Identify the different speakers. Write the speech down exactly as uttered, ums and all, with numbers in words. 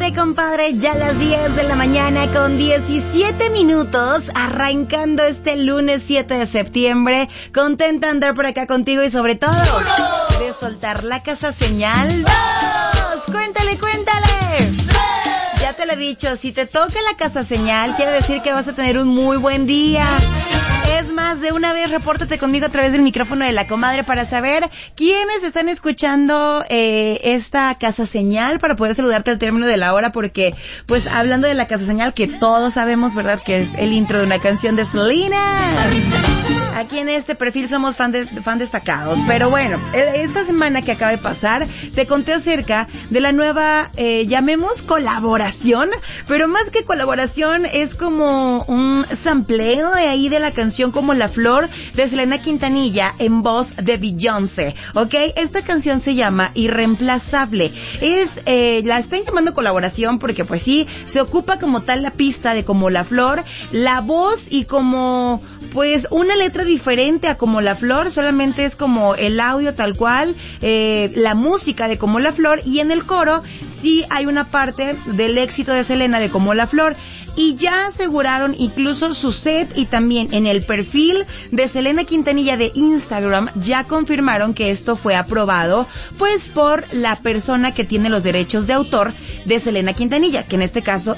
Speaker 1: Compadre, compadre, ya a las diez de la mañana con diecisiete minutos, arrancando este lunes siete de septiembre. Contenta de andar por acá contigo y sobre todo de soltar la casa señal. ¡Dos! ¡Cuéntale, cuéntale! Ya te lo he dicho, si te toca la casa señal, quiere decir que vas a tener un muy buen día. Es más, de una vez repórtate conmigo a través del micrófono de la comadre para saber quiénes están escuchando eh, esta casa señal, para poder saludarte al término de la hora, porque pues hablando de la casa señal, que todos sabemos, ¿verdad?, que es el intro de una canción de Selena. Aquí en este perfil somos fan, de, fan destacados. Pero bueno, esta semana que acaba de pasar, te conté acerca de la nueva, eh, llamemos colaboración, pero más que colaboración es como un sampleo de ahí de la canción Como la Flor de Selena Quintanilla en voz de Beyoncé, ¿ok? Esta canción se llama Irreemplazable. Es, eh, la están llamando colaboración porque pues sí, se ocupa como tal la pista de Como la Flor, la voz y como pues una letra diferente a Como la Flor, solamente es como el audio tal cual, eh, la música de Como la Flor, y en el coro sí hay una parte del éxito de Selena de Como la Flor. Y ya aseguraron incluso su set, y también en el perfil de Selena Quintanilla de Instagram ya confirmaron que esto fue aprobado pues por la persona que tiene los derechos de autor de Selena Quintanilla, que en este caso